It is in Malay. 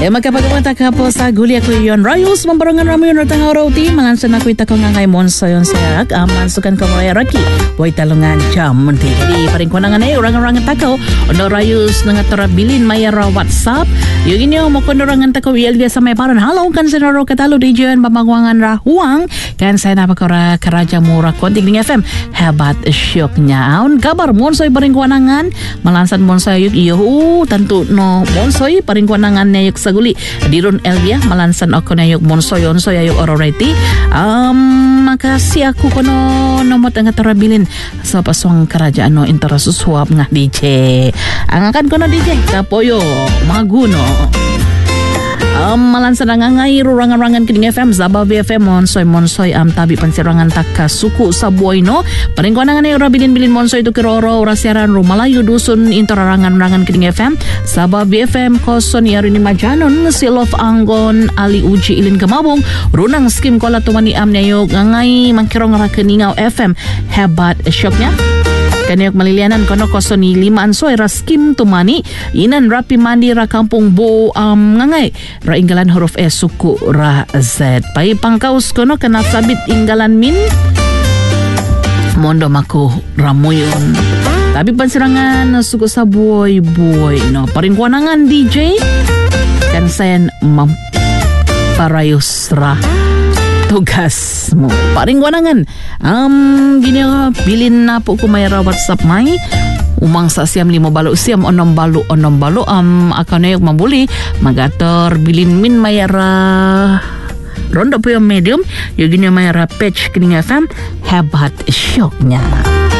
Magkapagpunta ka po sa guli ako yon Rayos, mambarangan rami yun ratang araw ti malansan ako itako nga kay Monso yon sayak mansukan ko kaya Raki boy talungan jam munti di paring ko na nga na orang-orang takaw ono Rayos nga tarabilin mayara WhatsApp yung inyo mo konorangan takaw ialya sa may paron halo kan sinaro katalo di dyan mamagwangan rahuang kan saya napakara karaja mura konting ng FM hebat syok nyaon kabar Monsoy paring ko nangan malansan Monsoy yung iyo tanto no Monsoy paring ko nangan na yung saguli diron Elvia malansan ako na yung Monsoy yung already makasih aku kono nomot ang tarabilin sa paswang kerajaan no interasuswap nga DJ angakan kono DJ kapoyo maguno malansan nga ngay rurangan-rangan kining FM Zaba BFM Monsoy tabi pansirangan taka suku sa buhay no paring ko na nga rabilin-bilin Monsoy to kiroro rasyaran rumalayo dusun interarangan-rangan kining FM Zaba BFM koson yari ni Majanon silof anggon ali uji ilin kamabong runang skim kola tumani am nayo ngay mangkirong rakeningaw FM hebat syoknya kaniyok malilianan kono koso ni 5 ansoy raskim tumani inan rapi mandi ra kampung bo ngangay ra inggalan huruf E suku ra Z pai pangkaus kono kana sabit inggalan min mondo mako ramuyon tapi pansirangan suku sa boy no paring kuanangan DJ kan sayan mamparayos ra tugas mo paring wanangan gini bilin na po kumayra WhatsApp may umang sa siyam 5 balo siyam 6 balo ako na yung mabuli magator bilin min mayara rondo po yung medium yung gini mayara page kining FM hebat syoknya